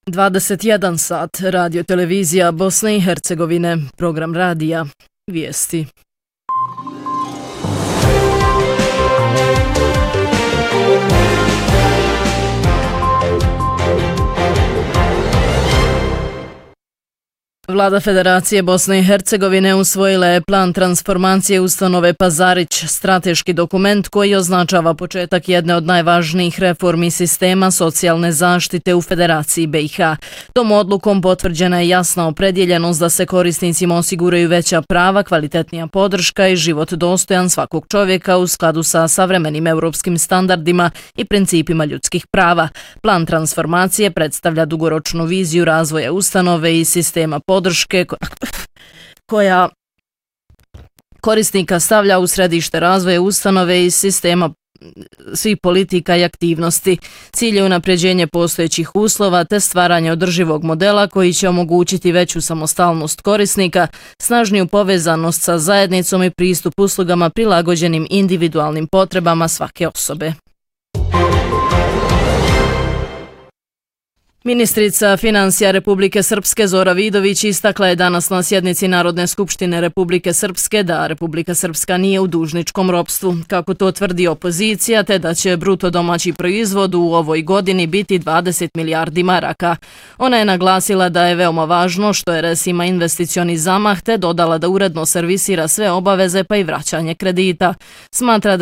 21 sat, radio televizija Bosne i Hercegovine, program radija, vijesti. Vlada Federacije Bosne i Hercegovine usvojila je plan transformacije ustanove Pazarić, strateški dokument koji označava početak jedne od najvažnijih reformi sistema socijalne zaštite u Federaciji BiH. Tom odlukom potvrđena je jasna opredjeljenost da se korisnicima osiguraju veća prava, kvalitetnija podrška i život dostojan svakog čovjeka u skladu sa savremenim europskim standardima i principima ljudskih prava. Plan transformacije predstavlja dugoročnu viziju razvoja ustanove i sistema podrške koja korisnika stavlja u središte razvoja ustanove i sistema svih politika i aktivnosti. Cilj je unapređenje postojećih uslova te stvaranje održivog modela koji će omogućiti veću samostalnost korisnika, snažniju povezanost sa zajednicom i pristup uslugama prilagođenim individualnim potrebama svake osobe. Ministrica financija Republike Srpske Zora Vidović istakla je danas na sjednici Narodne skupštine Republike Srpske da Republika Srpska nije u dužničkom ropstvu, kako to tvrdi opozicija, te da će bruto domaći proizvod u ovoj godini biti 20 milijardi maraka. Ona je naglasila da je veoma važno što RS ima investicioni zamah, te dodala da uredno servisira sve obaveze pa i vraćanje kredita. Smatra da